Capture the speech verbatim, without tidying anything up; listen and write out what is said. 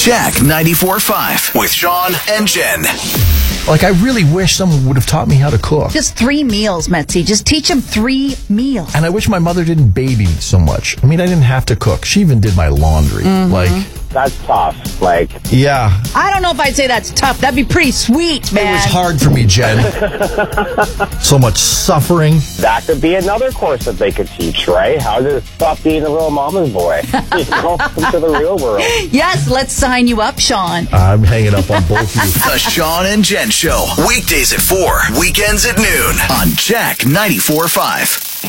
Jack ninety-four point five with Sean and Jen. Like, I really wish someone would have taught me how to cook. Just three meals, Metzi. Just teach them three meals. And I wish my mother didn't baby me so much. I mean, I didn't have to cook. She even did my laundry. Mm-hmm. Like, that's tough. Like, yeah. I don't know if I'd say that's tough. That'd be pretty sweet, man. It was hard for me, Jen. So much suffering. That could be another course that they could teach, right? How to stop being a real mama's boy. You know, come to the real world. Yes, let's sign you up, Sean. I'm hanging up on both of you. The Sean and Jen Show. Weekdays at four, weekends at noon on Jack ninety-four point five.